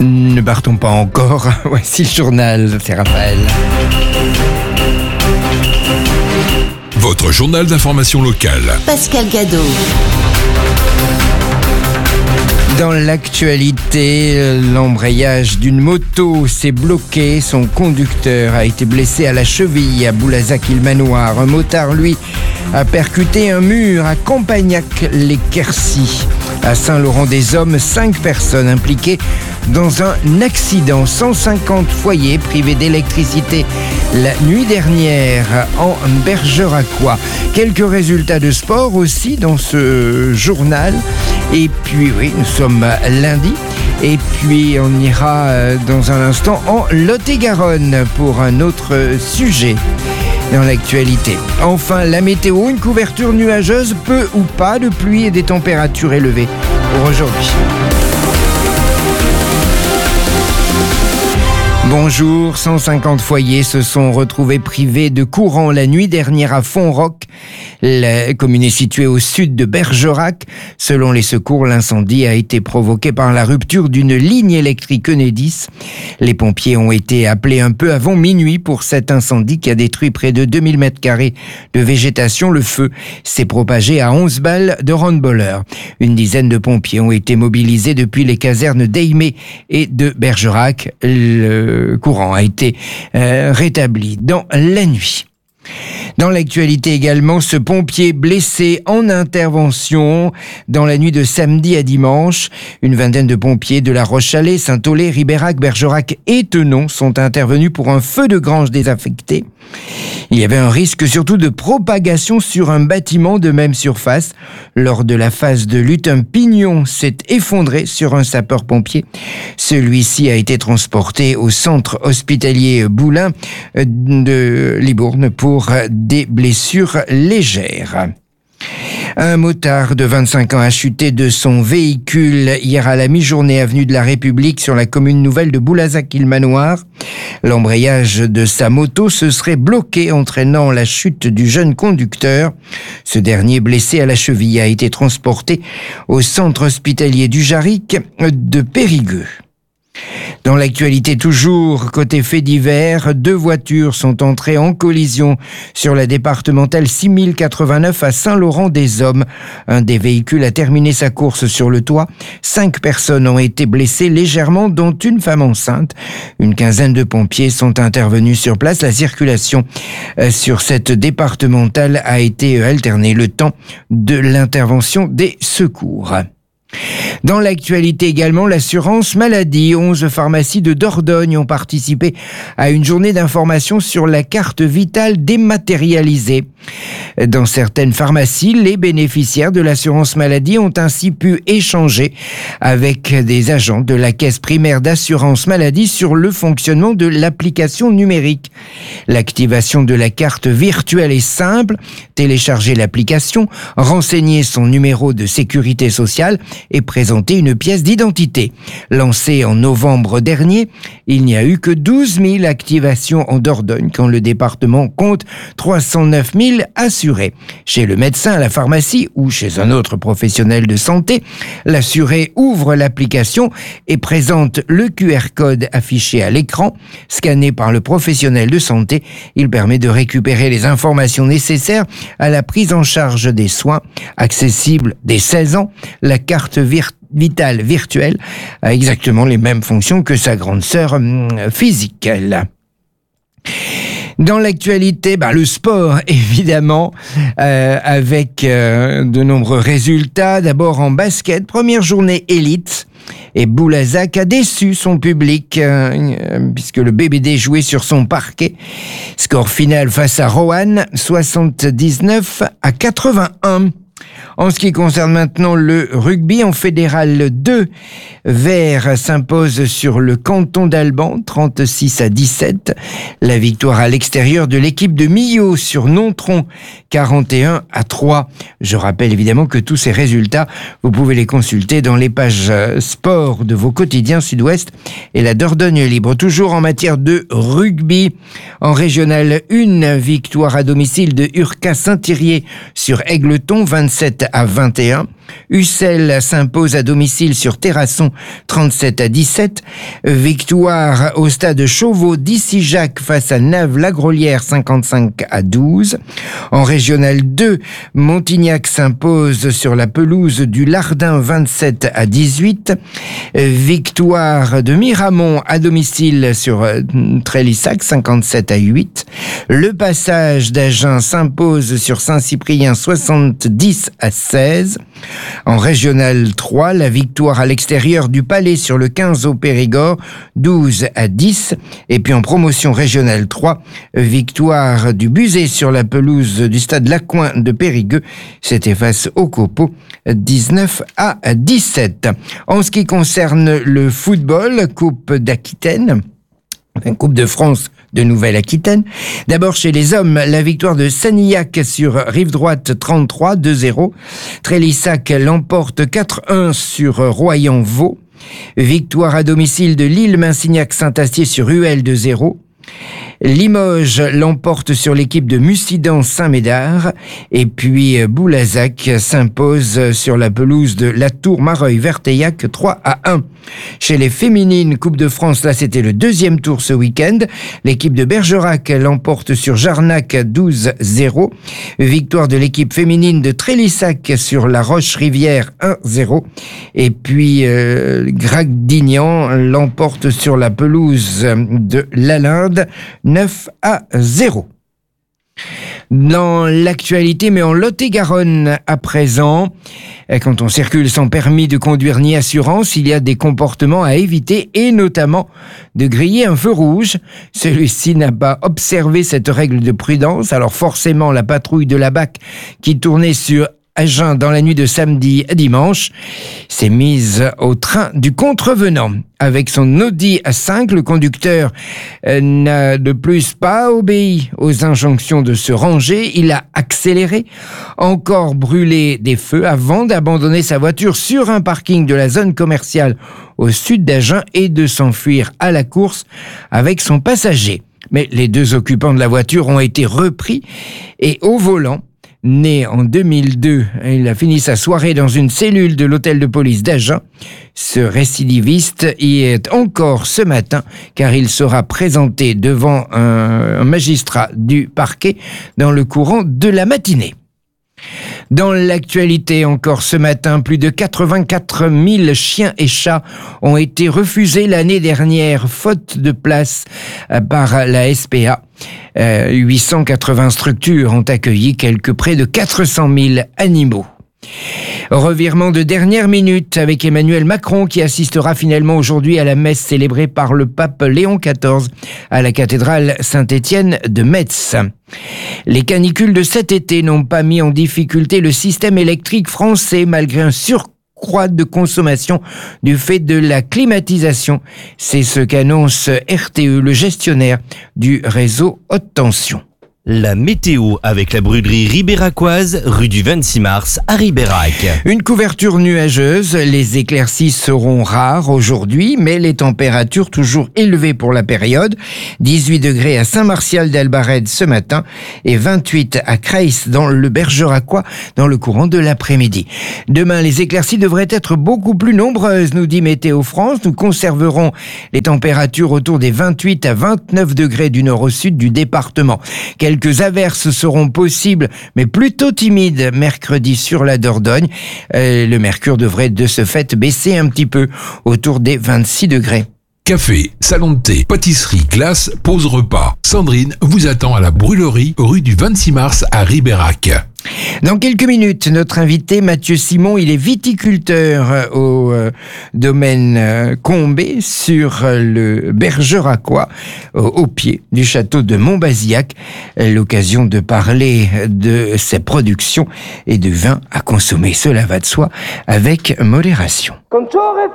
Ne partons pas encore. Voici le journal, c'est Raphaël. Votre journal d'information locale. Pascal Gadot. Dans l'actualité, l'embrayage d'une moto s'est bloqué. Son conducteur a été blessé à la cheville à Boulazac-Ilmanoir. Un motard, lui, a percuté un mur à Campagnac-les-Quercy. À Saint-Laurent-des-Hommes, 5 personnes impliquées dans un accident. 150 foyers privés d'électricité la nuit dernière en Bergeracois. Quelques résultats de sport aussi dans ce journal. Et puis oui, nous sommes lundi. Et puis on ira dans un instant en Lot-et-Garonne pour un autre sujet dans l'actualité. Enfin, la météo, une couverture nuageuse, peu ou pas de pluie et des températures élevées pour aujourd'hui. Bonjour, 150 foyers se sont retrouvés privés de courant la nuit dernière à Fontroc. La commune est située au sud de Bergerac. Selon les secours, l'incendie a été provoqué par la rupture d'une ligne électrique Enedis. Les pompiers ont été appelés un peu avant minuit pour cet incendie qui a détruit près de 2000 m² de végétation. Le feu s'est propagé à 11 balles de roundballeur. Une dizaine de pompiers ont été mobilisés depuis les casernes d'Aimé et de Bergerac. Le courant a été rétabli dans la nuit. Dans l'actualité également, ce pompier blessé en intervention dans la nuit de samedi à dimanche. Une vingtaine de pompiers de La Roche-Chalais, Saint-Aulé, Ribérac, Bergerac et Thenon sont intervenus pour un feu de grange désaffecté. Il y avait un risque surtout de propagation sur un bâtiment de même surface. Lors de la phase de lutte, un pignon s'est effondré sur un sapeur-pompier. Celui-ci a été transporté au centre hospitalier Boulin de Libourne pour des blessures légères. Un motard de 25 ans a chuté de son véhicule hier à la mi-journée avenue de la République sur la commune nouvelle de Boulazac-Ilmanoir. L'embrayage de sa moto se serait bloqué entraînant la chute du jeune conducteur. Ce dernier, blessé à la cheville, a été transporté au centre hospitalier du Jarric de Périgueux. Dans l'actualité toujours, côté fait divers, 2 voitures sont entrées en collision sur la départementale 6089 à Saint-Laurent-des-Hommes. Un des véhicules a terminé sa course sur le toit. 5 personnes ont été blessées légèrement, dont une femme enceinte. Une quinzaine de pompiers sont intervenus sur place. La circulation sur cette départementale a été alternée le temps de l'intervention des secours. Dans l'actualité également, l'assurance maladie. 11 pharmacies de Dordogne ont participé à une journée d'information sur la carte vitale dématérialisée. Dans certaines pharmacies, les bénéficiaires de l'assurance maladie ont ainsi pu échanger avec des agents de la caisse primaire d'assurance maladie sur le fonctionnement de l'application numérique. L'activation de la carte virtuelle est simple. Télécharger l'application, renseigner son numéro de sécurité sociale et présenter une pièce d'identité. Lancée en novembre dernier, il n'y a eu que 12 000 activations en Dordogne quand le département compte 309 000 assurés. Chez le médecin, à la pharmacie ou chez un autre professionnel de santé, l'assuré ouvre l'application et présente le QR code affiché à l'écran. Scanné par le professionnel de santé, il permet de récupérer les informations nécessaires à la prise en charge des soins. Accessible dès 16 ans, la carte vitale virtuelle a exactement les mêmes fonctions que sa grande sœur physique, elle. Dans l'actualité, le sport, évidemment, avec de nombreux résultats. D'abord en basket, première journée élite. Et Boulazac a déçu son public, puisque le BBD jouait sur son parquet. Score final face à Roanne, 79-81. En ce qui concerne maintenant le rugby, en fédéral 2, Vert s'impose sur le canton d'Alban, 36-17. La victoire à l'extérieur de l'équipe de Millau sur Nontron, 41-3. Je rappelle évidemment que tous ces résultats, vous pouvez les consulter dans les pages sport de vos quotidiens Sud-Ouest et la Dordogne Libre. Toujours en matière de rugby, en régional 1, victoire à domicile de Urca Saint-Thirier sur Égletons, 27-21. Ussel s'impose à domicile sur Terrasson 37-17. Victoire au stade Chauveau d'Issy-Jacques face à Naves-la-Grolière 55-12. En régional 2, Montignac s'impose sur la pelouse du Lardin 27-18. Victoire de Miramont à domicile sur Trélissac 57-8. Le Passage d'Agen s'impose sur Saint-Cyprien 70-16. En régional 3, la victoire à l'extérieur du Palais sur le 15 au Périgord, 12-10. Et puis en promotion régionale 3, victoire du Buzet sur la pelouse du stade Lacoin de Périgueux. C'était face au Copeau, 19-17. En ce qui concerne le football, Coupe d'Aquitaine, Coupe de France de Nouvelle-Aquitaine. D'abord chez les hommes, la victoire de Sanillac sur Rive-Droite 33-2-0. Trélissac l'emporte 4-1 sur Royan-Vaux. Victoire à domicile de Lille-Minsignac-Saint-Astier sur Huel 2-0. Limoges l'emporte sur l'équipe de Mussidan Saint-Médard et puis Boulazac s'impose sur la pelouse de La Tour-Mareuil-Verteillac 3-1. Chez les féminines, Coupe de France, là c'était le deuxième tour ce week-end. L'équipe de Bergerac l'emporte sur Jarnac 12-0. Victoire de l'équipe féminine de Trélissac sur La Roche-Rivière 1-0. Et puis Gradignan l'emporte sur la pelouse de Lalinde 9-0. Dans l'actualité, mais en Lot-et-Garonne à présent, quand on circule sans permis de conduire ni assurance, il y a des comportements à éviter et notamment de griller un feu rouge. Celui-ci n'a pas observé cette règle de prudence, alors forcément la patrouille de la BAC qui tournait sur Agen dans la nuit de samedi à dimanche s'est mise au train du contrevenant. Avec son Audi A5, le conducteur n'a de plus pas obéi aux injonctions de se ranger. Il a accéléré, encore brûlé des feux avant d'abandonner sa voiture sur un parking de la zone commerciale au sud d'Agen et de s'enfuir à la course avec son passager. Mais les deux occupants de la voiture ont été repris et au volant, né en 2002, il a fini sa soirée dans une cellule de l'hôtel de police d'Agen. Ce récidiviste y est encore ce matin car il sera présenté devant un magistrat du parquet dans le courant de la matinée. Dans l'actualité encore ce matin, plus de 84 000 chiens et chats ont été refusés l'année dernière, faute de place par la SPA. 880 structures ont accueilli près de 400 000 animaux. Revirement de dernière minute avec Emmanuel Macron qui assistera finalement aujourd'hui à la messe célébrée par le pape Léon XIV à la cathédrale Saint-Étienne de Metz. Les canicules de cet été n'ont pas mis en difficulté le système électrique français malgré un surcroît de consommation du fait de la climatisation. C'est ce qu'annonce RTE, le gestionnaire du réseau haute tension. La météo avec la brûlerie ribéracoise, rue du 26 mars à Ribérac. Une couverture nuageuse, les éclaircies seront rares aujourd'hui, mais les températures toujours élevées pour la période. 18 degrés à Saint-Martial d'Albarède ce matin et 28 à Creys dans le Bergeracois dans le courant de l'après-midi. Demain, les éclaircies devraient être beaucoup plus nombreuses, nous dit Météo France. Nous conserverons les températures autour des 28 à 29 degrés du nord au sud du département. Quelques averses seront possibles, mais plutôt timides, mercredi sur la Dordogne. Le mercure devrait de ce fait baisser un petit peu, autour des 26 degrés. Café, salon de thé, pâtisserie, glace, pause repas. Sandrine vous attend à la brûlerie, rue du 26 mars à Ribérac. Dans quelques minutes, notre invité Mathieu Simon, il est viticulteur au domaine Combé sur le Bergeracois, au pied du château de Montbazillac. L'occasion de parler de ses productions et de vins à consommer, cela va de soi, avec modération.